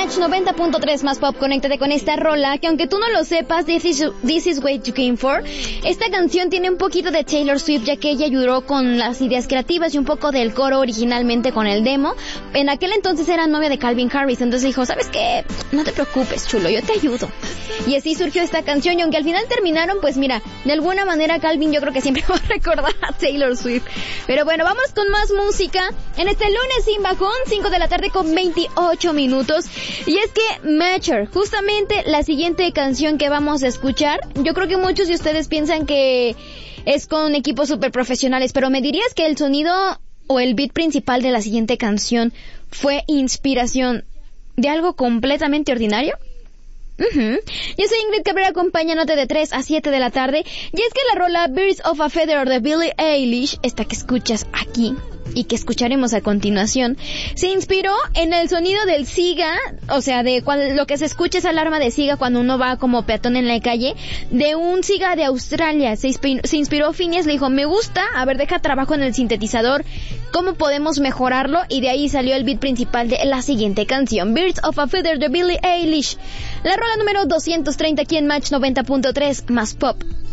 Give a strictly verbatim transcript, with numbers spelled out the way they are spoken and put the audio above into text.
Match noventa punto tres más pop, conéctate con esta rola, que aunque tú no lo sepas, This is, this is what you came for. Esta canción tiene un poquito de Taylor Swift, ya que ella ayudó con las ideas creativas y un poco del coro originalmente con el demo. En aquel entonces era novia de Calvin Harris, entonces dijo, ¿sabes qué? No te preocupes, chulo, yo te ayudo. Y así surgió esta canción, y aunque al final terminaron, pues mira, de alguna manera Calvin yo creo que siempre va a recordar a Taylor Swift. Pero bueno, vamos con más música en este lunes sin bajón, cinco de la tarde con veintiocho minutos. Y es que Matcher, justamente la siguiente canción que vamos a escuchar, yo creo que muchos de ustedes piensan que es con equipos super profesionales, pero ¿me dirías que el sonido o el beat principal de la siguiente canción fue inspiración de algo completamente ordinario? Uh-huh. Yo soy Ingrid Cabrera, acompañándote de tres a siete de la tarde. Y es que la rola Birds of a Feather de Billie Eilish, esta que escuchas aquí y que escucharemos a continuación, se inspiró en el sonido del siga, o sea, de cuando, lo que se escucha es alarma de siga cuando uno va como peatón en la calle, de un siga de Australia. Se inspiró, se inspiró Phineas, le dijo, me gusta, a ver, deja trabajo en el sintetizador, ¿cómo podemos mejorarlo? Y de ahí salió el beat principal de la siguiente canción, Birds of a Feather de Billie Eilish. La rola número doscientos treinta aquí en Match noventa punto tres más pop.